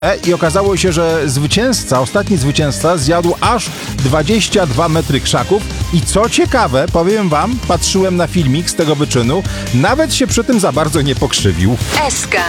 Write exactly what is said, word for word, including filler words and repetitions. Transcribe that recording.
I okazało się, że zwycięzca, ostatni zwycięzca zjadł aż dwadzieścia dwa metry krzaków i co ciekawe, powiem wam, patrzyłem na filmik z tego wyczynu, nawet się przy tym za bardzo nie pokrzywił. S K.